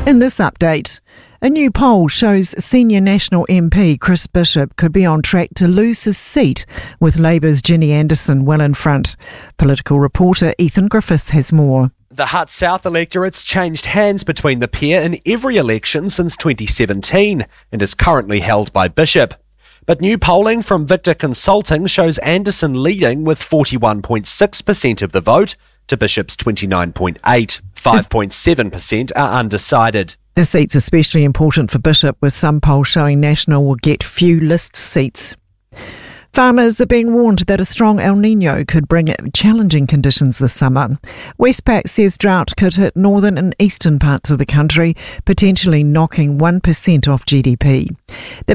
In this update, a new poll shows senior National MP Chris Bishop could be on track to lose his seat, with Labour's Ginny Anderson well in front. Political reporter Ethan Griffiths has more. The Hutt South electorate's changed hands between the pair in every election since 2017 and is currently held by Bishop. But new polling from Victor Consulting shows Anderson leading with 41.6% of the vote to Bishop's 29.8%. 5.7% are undecided. The seat's especially important for Bishop, with some polls showing National will get few list seats. Farmers are being warned that a strong El Niño could bring challenging conditions this summer. Westpac says drought could hit northern and eastern parts of the country, potentially knocking 1% off GDP. The